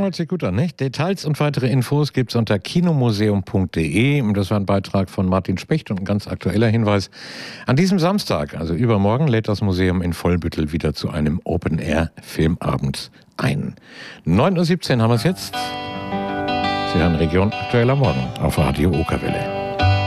hört sich gut an, nicht? Details und weitere Infos gibt's unter kinomuseum.de. Das war ein Beitrag von Martin Specht und ein ganz aktueller Hinweis. An diesem Samstag, also übermorgen, lädt das Museum in Vollbüttel wieder zu einem Open-Air-Filmabend ein. 9:17 Uhr haben wir es jetzt. Sie hören Region Aktuell am Morgen auf Radio Okerwelle.